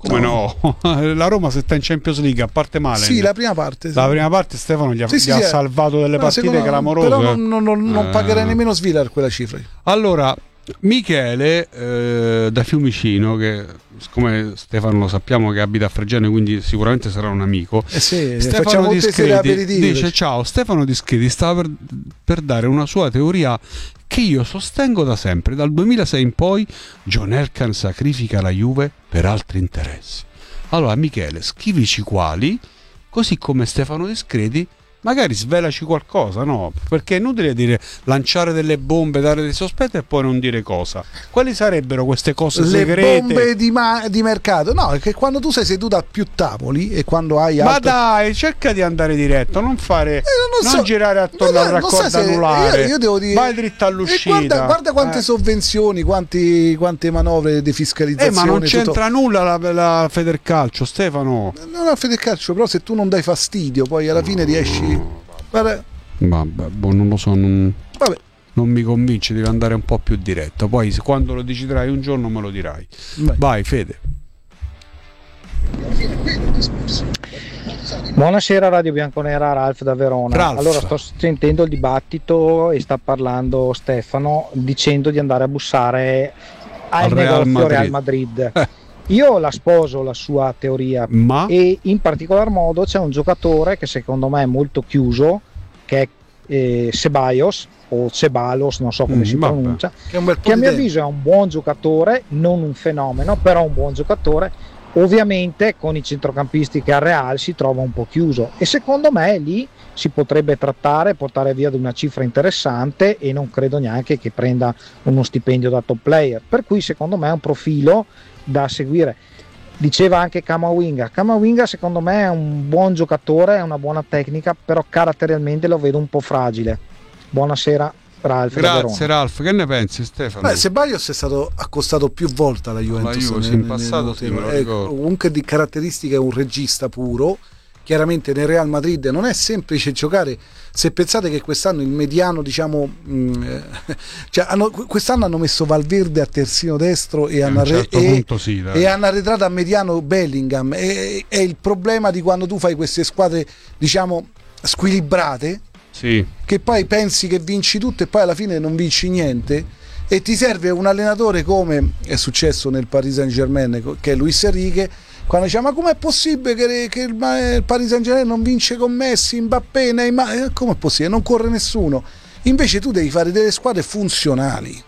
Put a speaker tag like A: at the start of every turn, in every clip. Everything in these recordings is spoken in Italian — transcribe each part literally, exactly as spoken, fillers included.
A: Come no? no? La Roma se sta in Champions League, a parte male.
B: Sì, la prima parte. Sì.
A: La prima parte Stefano gli ha,
B: sì, sì,
A: gli ha
B: sì,
A: salvato delle
B: no,
A: partite clamorose.
B: Però non, non, non, non
A: eh.
B: pagherei nemmeno Svilar quella cifra.
A: Allora, Michele eh, da Fiumicino, che siccome Stefano lo sappiamo che abita a Fregene, quindi sicuramente sarà un amico.
B: Eh sì,
A: Stefano Discreti dice: ciao, Stefano Discreti stava per, per dare una sua teoria che io sostengo da sempre. Dal duemilasei in poi John Elkann sacrifica la Juve per altri interessi. Allora Michele, scrivici quali, così come Stefano Discreti magari svelaci qualcosa, no? Perché è inutile dire lanciare delle bombe, dare dei sospetti e poi non dire cosa. Quali sarebbero queste cose segrete?
B: Le bombe di, ma- di mercato? No, è che quando tu sei seduto a più tavoli e quando hai
A: ma
B: altre...
A: dai, cerca di andare diretto, non fare
B: eh, non,
A: non
B: so,
A: girare attorno al raccordo
B: so
A: anulare.
B: Io, io devo dire,
A: vai dritta all'uscita.
B: Guarda, guarda quante
A: eh.
B: sovvenzioni, quanti, quante manovre di fiscalizzazione.
A: Eh, ma non c'entra
B: tutto.
A: nulla la, la Federcalcio, Stefano.
B: Non è Federcalcio, però se tu non dai fastidio, poi alla fine riesci. Vabbè.
A: Vabbè, boh, non lo so, non...
B: Vabbè.
A: non mi convince, devi andare un po' più diretto. Poi quando lo deciderai un giorno me lo dirai.
B: Vai,
A: vai Fede.
C: Buonasera Radio Bianconera, Ralf da Verona.
A: Ralf.
C: Allora sto sentendo il dibattito e sta parlando Stefano dicendo di andare a bussare al,
A: al Real
C: negozio
A: Madrid.
C: Real Madrid.
A: Eh.
C: Io la sposo la sua teoria,
A: ma
C: e in particolar modo c'è un giocatore che secondo me è molto chiuso, che è eh, Ceballos o Ceballos, non so come
A: mm,
C: si
A: vabbè.
C: pronuncia,
B: che, è un bel po'
C: che a
B: di
C: mio
B: tempo.
C: avviso è un buon giocatore, non un fenomeno, però un buon giocatore. Ovviamente con i centrocampisti che ha al Real si trova un po' chiuso e secondo me lì si potrebbe trattare, portare via di una cifra interessante e non credo neanche che prenda uno stipendio da top player, per cui secondo me è un profilo da seguire. Diceva anche Camavinga, Camavinga secondo me è un buon giocatore, è una buona tecnica, però caratterialmente lo vedo un po' fragile. Buonasera Ralf.
A: Grazie Ralf, che ne pensi Stefano?
B: Beh, Ceballos è stato accostato più volte alla Juventus,
A: la Juve, sì, in passato sì, me lo ricordo.
B: Comunque di caratteristiche è un regista puro. Chiaramente nel Real Madrid non è semplice giocare. Se pensate che quest'anno il mediano, diciamo, mh, cioè hanno, quest'anno hanno messo Valverde a terzino destro e, hanno,
A: certo
B: e,
A: punto, sì,
B: e hanno arretrato a mediano Bellingham. È, è il problema di quando tu fai queste squadre, diciamo, squilibrate,
A: sì,
B: che poi pensi che vinci tutto e poi alla fine non vinci niente, e ti serve un allenatore come è successo nel Paris Saint-Germain, che è Luis Enrique, quando dice ma com'è possibile che, che il, il Paris Saint-Germain non vince con Messi, Mbappé, Neymar, com'è possibile? Non corre nessuno. Invece tu devi fare delle squadre funzionali.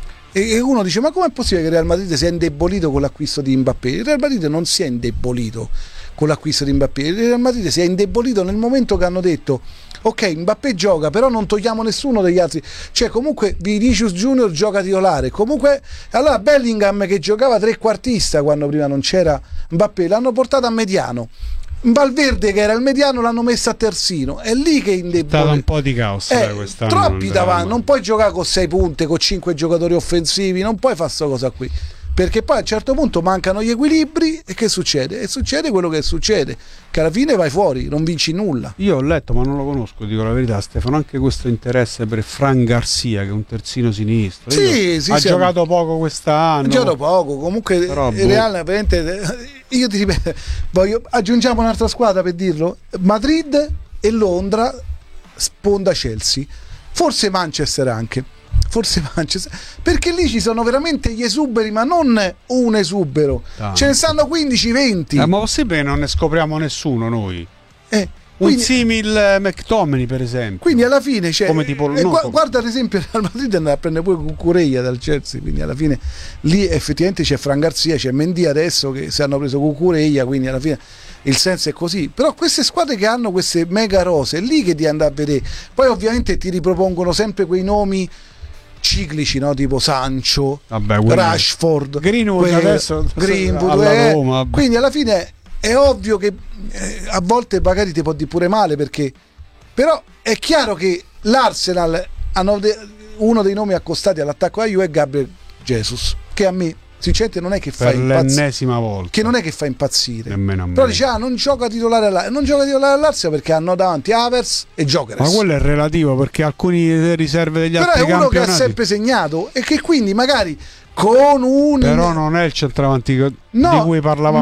B: E uno dice ma com'è possibile che il Real Madrid sia indebolito con l'acquisto di Mbappé? Il Real Madrid non si è indebolito con l'acquisto di Mbappé, il Real Madrid si è indebolito nel momento che hanno detto ok, Mbappé gioca, però non togliamo nessuno degli altri, cioè comunque Vinicius Junior gioca titolare, comunque allora Bellingham che giocava trequartista quando prima non c'era Mbappé l'hanno portato a mediano, Valverde che era il mediano l'hanno messo a terzino, è lì che indebole.
A: È stato un po' di caos
B: eh,
A: quest'anno,
B: troppi davanti,
A: ma...
B: non puoi giocare con sei punte, con cinque giocatori offensivi, non puoi fare questa cosa qui, perché poi a un certo punto mancano gli equilibri e che succede? E succede quello che succede, che alla fine vai fuori, non vinci nulla.
A: Io ho letto, ma non lo conosco, dico la verità Stefano, anche questo interesse per Fran Garcia che è un terzino sinistro.
B: Sì, sì,
A: ha
B: sì,
A: giocato
B: ha...
A: poco quest'anno,
B: ha giocato poco, comunque
A: però,
B: il Real veramente, io ti ripeto, voglio, aggiungiamo un'altra squadra per dirlo, Madrid e Londra sponda Chelsea, forse Manchester anche, forse Manchester, perché lì ci sono veramente gli esuberi, ma non un esubero,
A: Tanto.
B: Ce ne stanno quindici venti.
A: Eh, ma possibile che non ne scopriamo nessuno noi?
B: Eh,
A: un
B: quindi,
A: simil McTominay per esempio.
B: Quindi alla fine c'è,
A: come tipo,
B: eh,
A: no,
B: gu-
A: come...
B: guarda ad esempio il Real Madrid andava a prendere pure Cucurella dal Chelsea, quindi alla fine lì effettivamente c'è Fran Garcia, c'è Mendy adesso che si hanno preso Cucurella, quindi alla fine il senso è così. Però queste squadre che hanno queste mega rose è lì che devi andare a vedere, poi ovviamente ti ripropongono sempre quei nomi ciclici, no? Tipo Sancho,
A: vabbè,
B: Rashford,
A: Greenwood
B: que-
A: adesso
B: Greenwood,
A: alla
B: eh.
A: Roma.
B: Quindi alla fine è ovvio che eh, a volte magari ti può dire pure male, perché però è chiaro che l'Arsenal hanno de- uno dei nomi accostati all'attacco a Juve è Gabriel Jesus, che a me sinceramente non è che fa
A: per
B: impazzire,
A: l'ennesima volta,
B: che non è che fa impazzire,
A: nemmeno a me.
B: Però dice ah, non gioca titolare alla- non gioca titolare all'Arsenal perché hanno davanti Havertz e Gyökeres,
A: ma quello è relativo, perché alcuni riserve degli
B: però
A: altri
B: è uno
A: campionati,
B: che ha sempre segnato e che quindi magari con un
A: però non è il centravanti
B: no,
A: di cui parlavamo